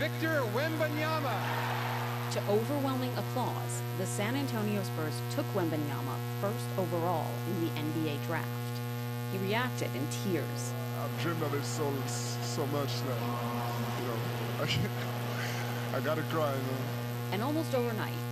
Victor Wembanyama. To overwhelming applause, the San Antonio Spurs took Wembanyama first overall in the NBA draft. He reacted in tears. I've dreamed of it so much that, I gotta cry, And almost overnight,